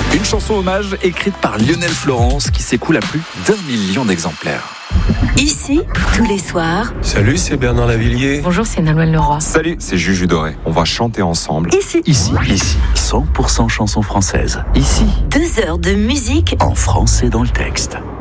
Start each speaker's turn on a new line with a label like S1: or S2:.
S1: Une chanson hommage écrite par Lionel Florence qui s'écoule à plus d'1 million d'exemplaires.
S2: Ici, tous les soirs.
S3: Salut, c'est Bernard Lavillier.
S4: Bonjour, c'est Nolwenn Leroy.
S5: Salut, c'est Juju Doré. On va chanter ensemble.
S2: Ici.
S1: 100% chansons françaises. Ici,
S2: 2 heures de musique
S1: en français dans le texte.